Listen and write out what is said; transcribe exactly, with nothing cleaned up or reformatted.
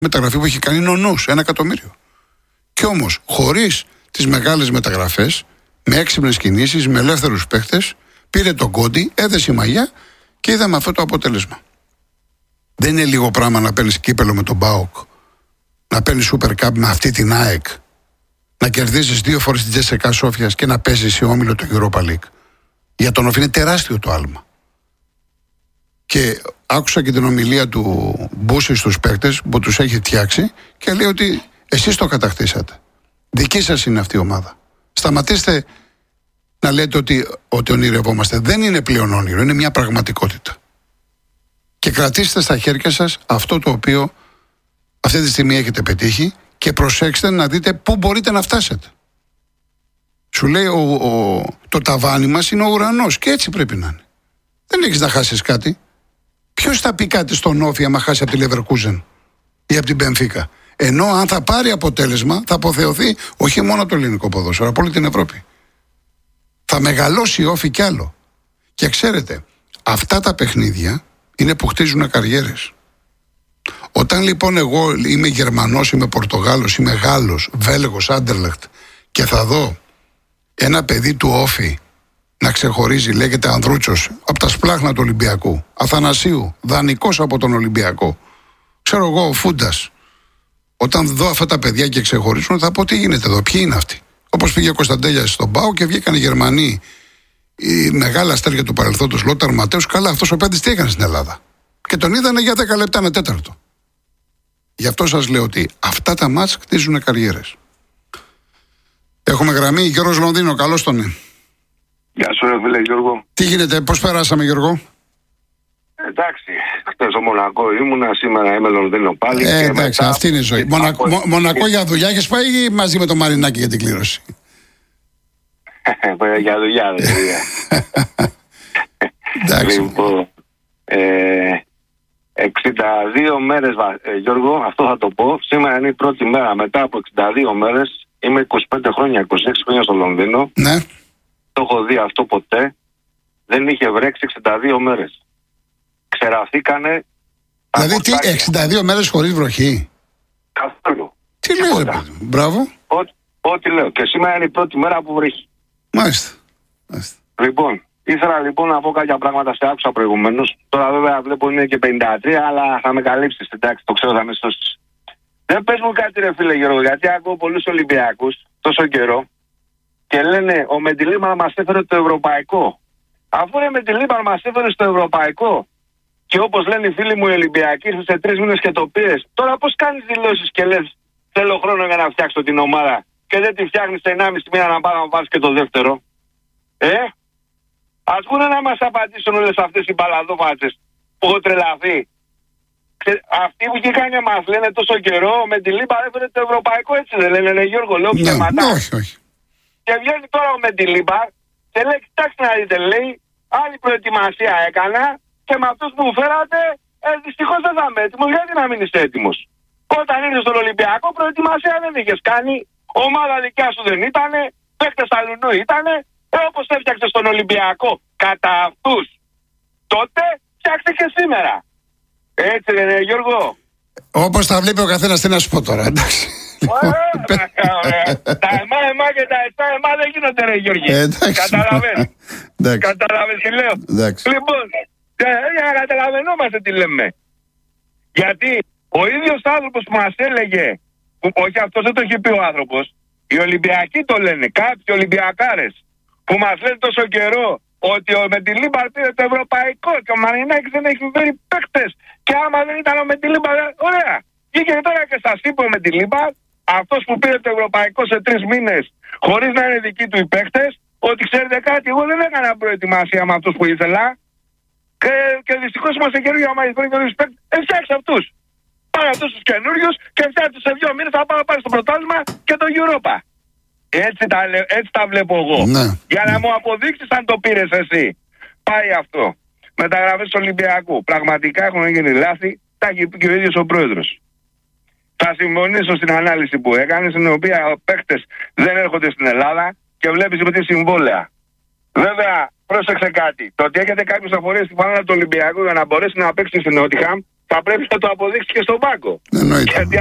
μεταγραφή που έχει κάνει είναι ο Νους, ένα εκατομμύριο. Κι όμως, χωρίς τις μεγάλες μεταγραφές, με έξυπνες κινήσεις, με ελεύθερους παίχτες, πήρε τον Κόντι, έδεσε η μαγιά και είδαμε αυτό το αποτέλεσμα. Δεν είναι λίγο πράγμα να παίρνεις κύπελο με τον ΠΑΟΚ, να παίρνεις Super Cup με αυτή την ΑΕΚ, να κερδίζεις δύο φορές την Τζέσσεκα Σόφιας και να παίζεις σε όμιλο το Europa League. Για τον Όφη είναι τεράστιο το άλμα. Και άκουσα και την ομιλία του Μπούση στους παίκτες που τους έχει φτιάξει και λέει ότι εσείς το κατακτήσατε. Δική σας είναι αυτή η ομάδα. Σταματήστε να λέτε ότι, ότι ονειρευόμαστε. Δεν είναι πλέον όνειρο, είναι μια πραγματικότητα. Και κρατήστε στα χέρια σας αυτό το οποίο αυτή τη στιγμή έχετε πετύχει και προσέξτε να δείτε πού μπορείτε να φτάσετε. Σου λέει ο, ο, το ταβάνι μας είναι ο ουρανός και έτσι πρέπει να είναι. Δεν έχεις να χάσεις κάτι. Ποιος θα πει κάτι στον Όφη άμα χάσει από τη Leverkusen ή από την Μπενφίκα? Ενώ αν θα πάρει αποτέλεσμα θα αποθεωθεί όχι μόνο το ελληνικό ποδόσφαιρο, από όλη την Ευρώπη. Θα μεγαλώσει η Όφη κι άλλο. Και ξέρετε, αυτά τα παιχνίδια είναι που χτίζουν καριέρες. Όταν λοιπόν εγώ είμαι Γερμανός, είμαι Πορτογάλος, είμαι Γάλλος, Βέλγος, Άντερλεχτ και θα δω ένα παιδί του Όφη να ξεχωρίζει, λέγεται Ανδρούτσος, από τα σπλάχνα του Ολυμπιακού, Αθανασίου, δανεικός από τον Ολυμπιακό, ξέρω εγώ ο Φούντας, όταν δω αυτά τα παιδιά και ξεχωρίζουν θα πω τι γίνεται εδώ, ποιοι είναι αυτοί? Όπως πήγε ο Κωνσταντέλιας στον ΠΑΟ και βγήκαν οι Γερμανοί, η μεγάλα αστέρια του παρελθόντος, Λόταρ Ματέους. Καλά, αυτός ο παίκτης τι έκανε στην Ελλάδα? Και τον είδανε για δέκα λεπτά, ένα τέταρτο. Γι' αυτό σας λέω ότι αυτά τα μάτς χτίζουν καριέρες. Έχουμε γραμμή, Γιώργος Λονδίνο, καλώς τον είναι. Γεια σου ρε φίλε Γιώργο. Τι γίνεται, πώς περάσαμε Γιώργο? Εντάξει, χτες στο Μονακό ήμουνα, σήμερα είμαι Λονδίνο πάλι. Ε, και εντάξει, μετά... αυτή είναι η ζωή. Μονακό, Μο, Μονακό για δουλειά έχεις πάει ή μαζί με το Μαρινάκι για την κλήρωση? Για δουλειά, δεν εντάξει. Λοιπόν, ε, εξήντα δύο μέρες, ε, Γιώργο, αυτό θα το πω. Σήμερα είναι η πρώτη μέρα μετά από εξήντα δύο μέρες. Είμαι είκοσι πέντε χρόνια, είκοσι έξι χρόνια στο Λονδίνο. Ναι. Το έχω δει αυτό ποτέ. Δεν είχε βρέξει εξήντα δύο μέρες. Ξεραφήκανε. Δηλαδή τι, εξήντα δύο μέρες χωρίς βροχή? Καθόλου. Τι λες ρε παιδί, μπράβο. Ό,τι λέω. Και σήμερα είναι η πρώτη μέρα που βρέχει. Μάλιστα. Μάλιστα. Λοιπόν, ήθελα λοιπόν να πω κάποια πράγματα, σε άκουσα προηγουμένως. Τώρα βέβαια βλέπω είναι και πενήντα τρία, αλλά θα με καλύψεις. Εντάξει, το ξέρω, θα με σώσεις. Δεν πες μου κάτι ρε φίλε Γιώργο, γιατί ακούω πολλούς Ολυμπιακούς τόσο καιρό και λένε ο Μεντιλίμπαρ μας έφερε το ευρωπαϊκό. Αφού ο Μεντιλίμπαρ μας έφερε στο ευρωπαϊκό και όπως λένε οι φίλοι μου οι Ολυμπιακοί ήρθε σε τρεις μήνες και το πήρες, τώρα πώς κάνεις δηλώσεις και λες θέλω χρόνο για να φτιάξω την ομάδα και δεν τη φτιάχνεις σε ενάμιση μήνα να πάω να βάλεις και το δεύτερο? Ε, ας πούνε να μας απαντήσουν όλες αυτές οι μπαλαδόφατσες που έχω τρελαθεί. Αυτοί που βγήκαν και μας λένε τόσο καιρό με τη Λίμπαρ έφερε το ευρωπαϊκό, έτσι δεν λένε, ναι, Γιώργο, λέω ψέματα. Ναι, όχι, όχι. Και βγαίνει τώρα ο Μεντιλίμπαρ και λέει, κοιτάξτε να δείτε, λέει, άλλη προετοιμασία έκανα και με αυτούς που μου φέρατε, ε, δυστυχώς δεν θα είμαι έτοιμος, γιατί να μην είσαι έτοιμος? Όταν ήρθες στον Ολυμπιακό, προετοιμασία δεν είχες κάνει, ομάδα δικιά σου δεν ήτανε, παίκτες αλουνού ήτανε, ε, όπως έφτιαξες στον Ολυμπιακό κατά αυτούς τότε, φτιάξτε και σήμερα. Έτσι δεν είναι, Γιώργο? Όπως τα βλέπει ο καθένας, τι να σου πω τώρα, εντάξει. Τα εμά, εμά και τα εφτά εμά δεν γίνονται ρε Γιώργη. Καταλαβαίνεις. Καταλαβαίνεις τι λέω? Λοιπόν, για να καταλαβαίνόμαστε τι λέμε. Γιατί ο ίδιος άνθρωπος που μας έλεγε, όχι αυτός δεν το έχει πει ο άνθρωπος, οι Ολυμπιακοί το λένε, κάποιοι Ολυμπιακάρες που μας λένε τόσο καιρό ότι ο Μεντιλίμπαρ πήρε το ευρωπαϊκό και ο Μαρινάκης δεν έχει φέρει παίκτες και άμα δεν ήταν ο Μεντιλίμπαρ, ωραία. Βγήκε τώρα και σας είπε ο Μεντιλίμπαρ, αυτός που πήρε το ευρωπαϊκό σε τρεις μήνες χωρίς να είναι δικοί του οι παίκτες, ότι ξέρετε κάτι, εγώ δεν έκανα προετοιμασία με αυτούς που ήθελα και, και δυστυχώς είμαστε καινούργιοι, άμα ήθελε και τους παίκτες, φτιάξε αυτούς. Πάρε αυτούς τους καινούριους και φτιάξε σε δύο μήνες θα πάω να πάρει στο πρωτάθλημα και το Europa. Έτσι τα, έτσι τα βλέπω εγώ. Ναι. Για να μου αποδείξεις αν το πήρες εσύ. Πάει αυτό. Μεταγραφές του Ολυμπιακού. Πραγματικά έχουν γίνει λάθη. Τα έχει πει και ο ίδιος ο πρόεδρος. Θα συμφωνήσω στην ανάλυση που έκανες, στην οποία παίκτες δεν έρχονται στην Ελλάδα και βλέπεις με τι συμβόλαια. Βέβαια, πρόσεξε κάτι. Το ότι έχετε κάποιους αφορές στη φανέλα του Ολυμπιακού για να μπορέσει να παίξει στην Νότιχαμ θα πρέπει να το αποδείξει και στον πάγκο. Εννοείται. Γιατί